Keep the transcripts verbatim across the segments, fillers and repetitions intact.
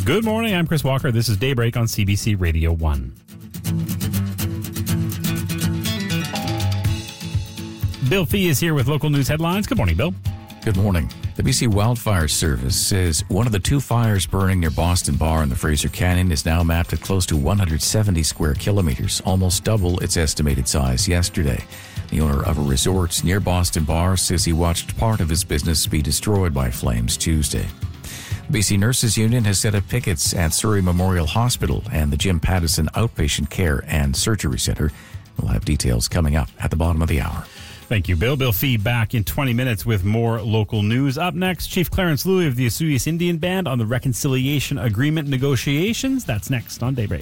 Good morning. I'm Chris Walker. This is Daybreak on C B C Radio one. Bill Fee is here with local news headlines. Good morning, Bill. Good morning. The B C Wildfire Service says one of the two fires burning near Boston Bar in the Fraser Canyon is now mapped at close to one hundred seventy square kilometers, almost double its estimated size yesterday. The owner of a resort near Boston Bar says he watched part of his business be destroyed by flames Tuesday. The B C Nurses Union has set up pickets at Surrey Memorial Hospital and the Jim Pattison Outpatient Care and Surgery Centre. We'll have details coming up at the bottom of the hour. Thank you, Bill. Bill Fee back in twenty minutes with more local news. Up next, Chief Clarence Louie of the Osoyoos Indian Band on the Reconciliation Agreement negotiations. That's next on Daybreak.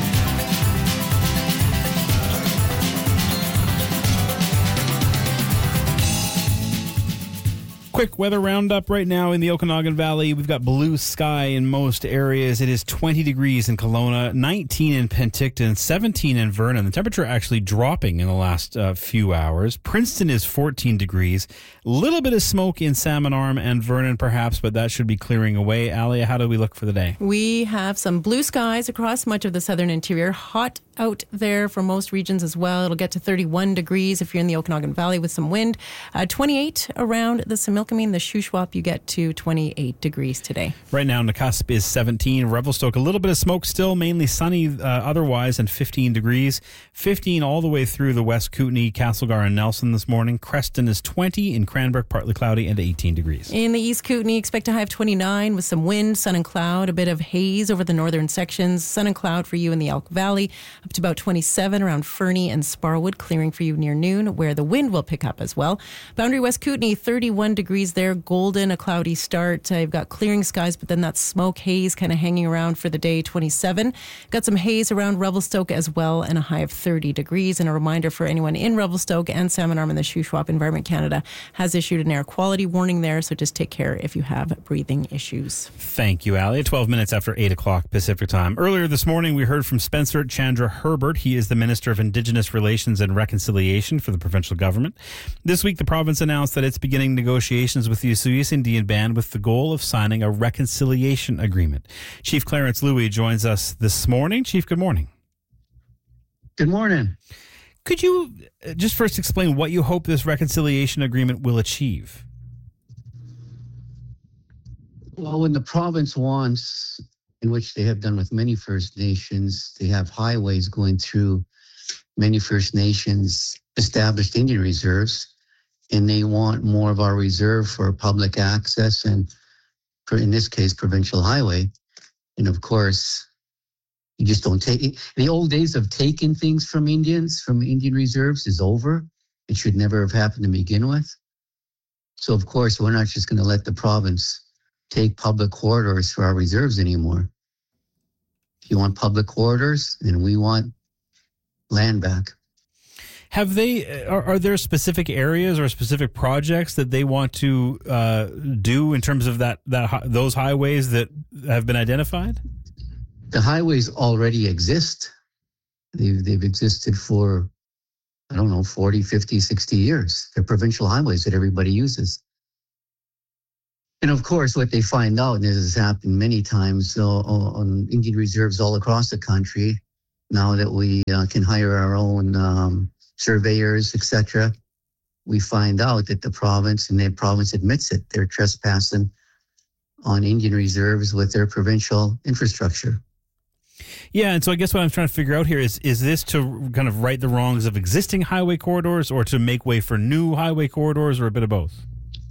Quick weather roundup right now in the Okanagan Valley. We've got blue sky in most areas. It is twenty degrees in Kelowna, nineteen in Penticton, seventeen in Vernon. The temperature actually dropping in the last uh, few hours. Princeton is fourteen degrees. A little bit of smoke in Salmon Arm and Vernon perhaps, but that should be clearing away. Alia, how do we look for the day? We have some blue skies across much of the southern interior. Hot out there for most regions as well. It'll get to thirty-one degrees if you're in the Okanagan Valley with some wind. Uh, twenty-eight around the Similkameen, the Shuswap, you get to twenty-eight degrees today. Right now, Nakusp is seventeen. Revelstoke, a little bit of smoke still, mainly sunny uh, otherwise, and fifteen degrees. fifteen all the way through the West Kootenay, Castlegar, and Nelson this morning. Creston is twenty. In Cranbrook, partly cloudy, and eighteen degrees. In the East Kootenay, expect a high of twenty-nine with some wind, sun and cloud, a bit of haze over the northern sections. Sun and cloud for you in the Elk Valley, up to about twenty-seven around Fernie and Sparwood, clearing for you near noon, where the wind will pick up as well. Boundary West Kootenay, thirty-one degrees there. Golden, a cloudy start. Uh, you've got clearing skies, but then that smoke haze kind of hanging around for the day, twenty-seven. Got some haze around Revelstoke as well, and a high of thirty degrees. And a reminder for anyone in Revelstoke and Salmon Arm and the Shuswap, Environment Canada has issued an air quality warning there, so just take care if you have breathing issues. Thank you, Ali. twelve minutes after eight o'clock Pacific time. Earlier this morning, we heard from Spencer Chandra Herbert. He is the Minister of Indigenous Relations and Reconciliation for the provincial government. This week, the province announced that it's beginning negotiations with the Osoyoos Indian Band with the goal of signing a reconciliation agreement. Chief Clarence Louie joins us this morning. Chief, good morning. Good morning. Could you just first explain what you hope this reconciliation agreement will achieve? Well, when the province wants, in which they have done with many First Nations, they have highways going through many First Nations established Indian reserves, and they want more of our reserve for public access and, for, in this case, provincial highway. And of course, you just don't take... The old days of taking things from Indians, from Indian reserves, is over. It should never have happened to begin with. So, of course, we're not just going to let the province take public corridors for our reserves anymore. If you want public corridors, then we want land back. Have they, are, are there specific areas or specific projects that they want to uh, do in terms of that, that those highways that have been identified? The highways already exist. They've, they've existed for, I don't know, forty, fifty, sixty years. They're provincial highways that everybody uses. And of course, what they find out, and this has happened many times so, on Indian reserves all across the country, now that we uh, can hire our own um, surveyors, et cetera, we find out that the province, and the province admits it, they're trespassing on Indian reserves with their provincial infrastructure. Yeah, and so I guess what I'm trying to figure out here is, is this to kind of right the wrongs of existing highway corridors or to make way for new highway corridors, or a bit of both?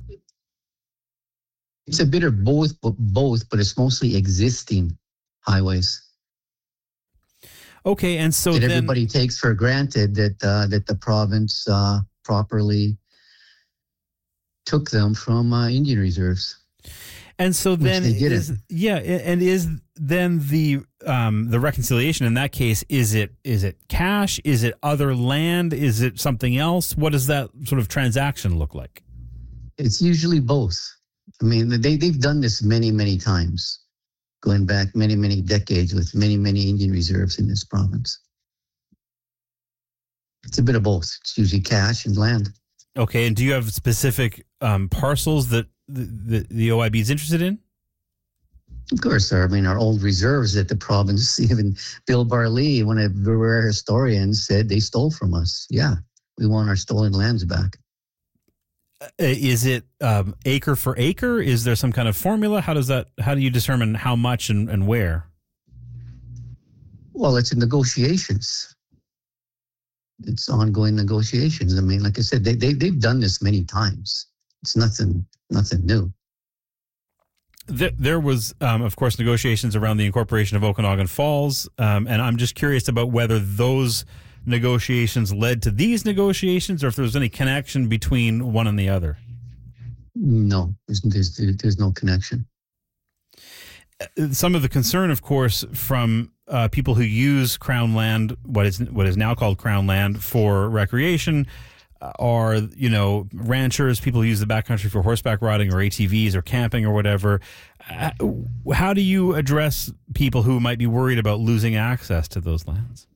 It's a bit of both, but both, but it's mostly existing highways. Okay, and so that then everybody takes for granted that uh, that the province uh, properly took them from uh, Indian reserves. And so then, they didn't. is, yeah, and is then the um, the reconciliation in that case? Is it is it cash? Is it other land? Is it something else? What does that sort of transaction look like? It's usually both. I mean, they they've done this many many times, going back many many decades with many many Indian reserves in this province. It's a bit of both. It's usually cash and land. Okay, and do you have specific um, parcels that the, the, the O I B is interested in? Of course, our, I mean, our old reserves at the province, even Bill Barley, one of the rare historians, said they stole from us. Yeah, we want our stolen lands back. Uh, Is it um, acre for acre? Is there some kind of formula? How does that? How do you determine how much and, and where? Well, it's in negotiations. It's ongoing negotiations. I mean, like I said, they, they, they've done this many times. It's nothing, nothing new. There, there was, um, of course, negotiations around the incorporation of Okanagan Falls, um, and I'm just curious about whether those negotiations led to these negotiations, or if there was any connection between one and the other. No, there's, there's, there's no connection. Some of the concern, of course, from uh, people who use Crown land, what is what is now called Crown land, for recreation, uh, are, you know, ranchers, people who use the backcountry for horseback riding or A T Vs or camping or whatever. Uh, how do you address people who might be worried about losing access to those lands?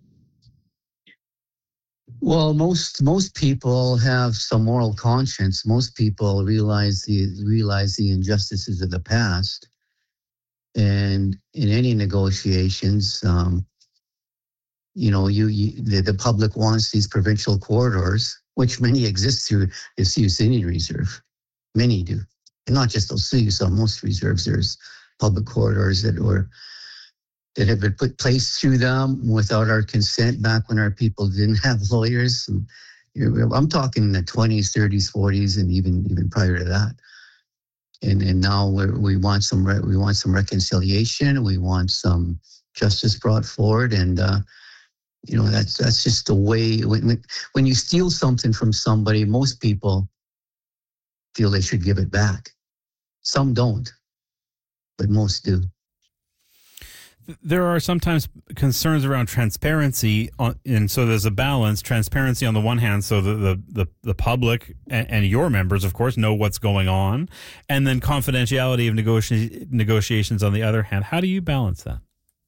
Well, most most people have some moral conscience. Most people realize the realize the injustices of the past. And in any negotiations, um, you know, you, you the, the public wants these provincial corridors, which many exist through the Sioux Indian Reserve. Many do, and not just those Sioux. On most reserves, there's public corridors that were that have been put placed through them without our consent. Back when our people didn't have lawyers, and, you know, I'm talking in the twenties, thirties, forties, and even even prior to that. And and now we're, we want some re- we want some reconciliation. We want some justice brought forward, and uh, you know that's that's just the way. When when you steal something from somebody, most people feel they should give it back. Some don't, but most do. There are sometimes concerns around transparency, on, and so there's a balance. Transparency on the one hand, so the the, the, the public and, and your members, of course, know what's going on, and then confidentiality of negoti- negotiations on the other hand. How do you balance that?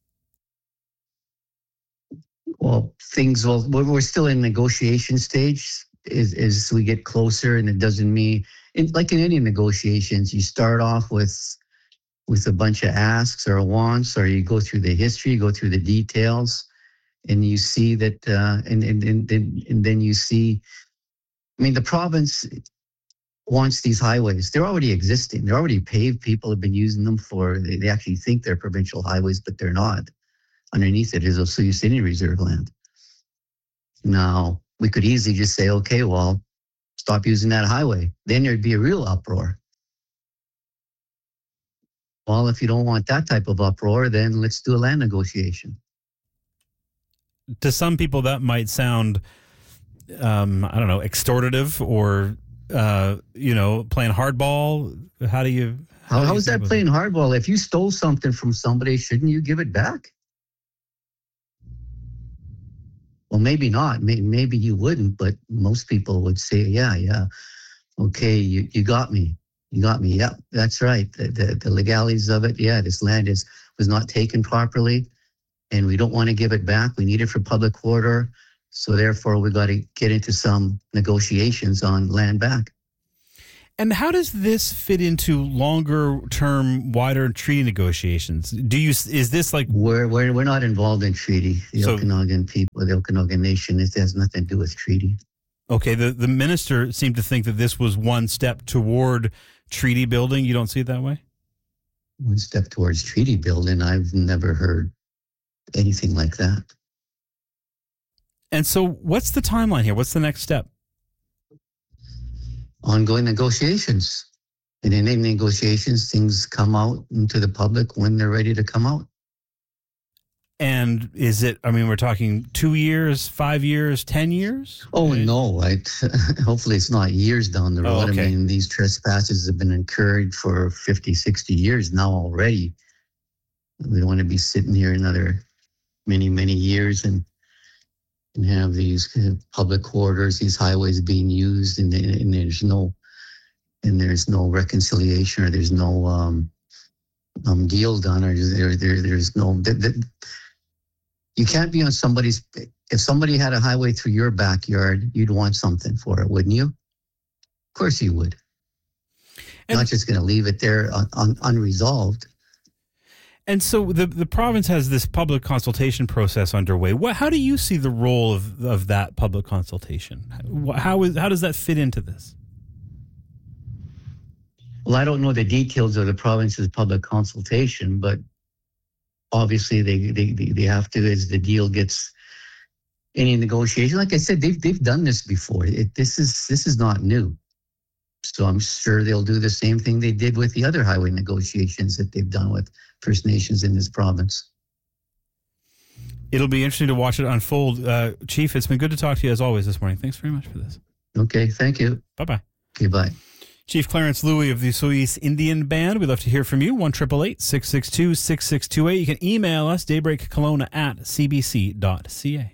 Well, things, well, we're still in negotiation stage as, as we get closer, and it doesn't mean, in, like in any negotiations, you start off with with a bunch of asks or wants, or you go through the history, you go through the details, and you see that, uh, and, and, and, and then you see, I mean, the province wants these highways. They're already existing. They're already paved. People have been using them for, they, they actually think they're provincial highways, but they're not. Underneath it is a Sioux Indian Reserve land. Now, we could easily just say, okay, well, stop using that highway. Then there'd be a real uproar. Well, if you don't want that type of uproar, then let's do a land negotiation. To some people, that might sound, um, I don't know, extortative or, uh, you know, playing hardball. How do you... How, do how you is that with playing it? hardball? If you stole something from somebody, shouldn't you give it back? Well, maybe not. Maybe, maybe you wouldn't, but most people would say, yeah, yeah. Okay, you, you got me. You got me. Yep, that's right. The, the, the legalities of it. Yeah, this land is was not taken properly, and we don't want to give it back. We need it for public corridor. So therefore, we got to get into some negotiations on land back. And how does this fit into longer term, wider treaty negotiations? Do you is this like We're we're, we're not involved in treaty. The So- Okanagan people, the Okanagan Nation, it has nothing to do with treaty. okay? The the minister seemed to think that this was one step toward treaty building. You don't see it that way? One step towards treaty building. I've never heard anything like that. And so, what's the timeline here? What's the next step? Ongoing negotiations. And in any negotiations, things come out into the public when they're ready to come out. And is it? I mean, we're talking two years, five years, ten years? Oh, no. I, hopefully it's not years down the Oh, road. okay. I mean, these trespasses have been incurred for fifty, sixty years now already. We don't want to be sitting here another many, many years and and have these kind of public corridors, these highways being used, and, and there's no and there's no reconciliation, or there's no um, um, deal done, or there, there there's no. Th- th- you can't be on somebody's. If somebody had a highway through your backyard, you'd want something for it, wouldn't you? Of course you would. And- Not just going to leave it there un, un, unresolved. And so the the province has this public consultation process underway. What, how do you see the role of of that public consultation? How is how does that fit into this? Well, I don't know the details of the province's public consultation, but obviously they they, they have to as the deal gets any negotiation. Like I said, they've they've done this before. It, this is this is not new. So I'm sure they'll do the same thing they did with the other highway negotiations that they've done with First Nations in this province. It'll be interesting to watch it unfold. Uh, Chief, it's been good to talk to you as always this morning. Thanks very much for this. Okay, thank you. Bye-bye. Okay, bye. Chief Clarence Louie of the Solis Indian Band. We'd love to hear from you. one eight eight eight, six six two, six six two eight. You can email us, daybreak kelowna at c b c dot c a.